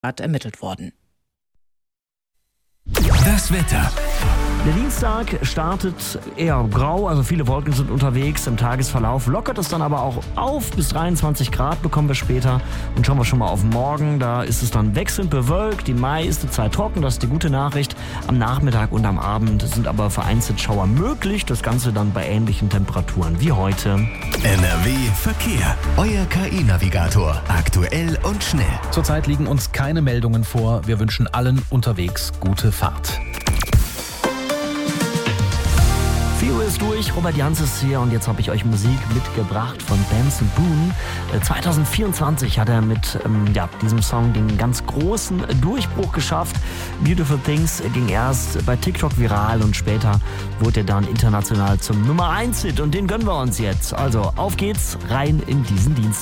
ermittelt worden. Das Wetter. Der Dienstag startet eher grau, also viele Wolken sind unterwegs. Im Tagesverlauf lockert es dann aber auch auf. Bis 23 Grad bekommen wir später. Und schauen wir schon mal auf morgen. Da ist es dann wechselnd bewölkt, die meiste Zeit trocken. Das ist die gute Nachricht. Am Nachmittag und am Abend sind aber vereinzelt Schauer möglich. Das Ganze dann bei ähnlichen Temperaturen wie heute. NRW Verkehr. Euer KI-Navigator. Aktuell und schnell. Zurzeit liegen uns keine Meldungen vor. Wir wünschen allen unterwegs gute Fahrt. Viel ist durch, Robert Jans ist hier und jetzt habe ich euch Musik mitgebracht von Benson Boone. 2024 hat er mit diesem Song den ganz großen Durchbruch geschafft. Beautiful Things ging erst bei TikTok viral und später wurde er dann international zum Nummer 1 Hit und den gönnen wir uns jetzt. Also auf geht's, rein in diesen Dienst.